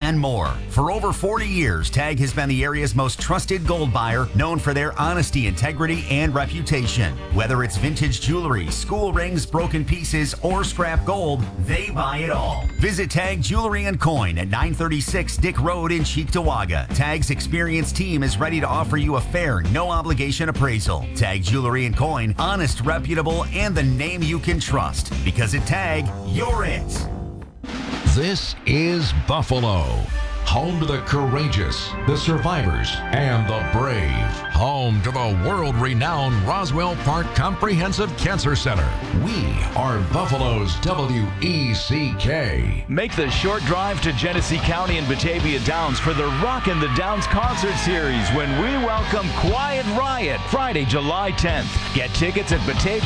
and more. For over 40 years, TAG has been the area's most trusted gold buyer, known for their honesty, integrity, and reputation. Whether it's vintage jewelry, school rings, broken pieces, or scrap gold, they buy it all. Visit TAG Jewelry and Coin at 936 Dick Road in Cheektowaga. TAG's experienced team is ready to offer you a fair, no-obligation appraisal. TAG Jewelry and Coin, honest, reputable, and the name you can trust. Because at TAG, you're it. This is Buffalo, home to the courageous, the survivors, and the brave. Home to the world-renowned Roswell Park Comprehensive Cancer Center. We are Buffalo's WECK. Make the short drive to Genesee County and Batavia Downs for the Rockin' the Downs concert series when we welcome Quiet Riot Friday, July 10th. Get tickets at Batavia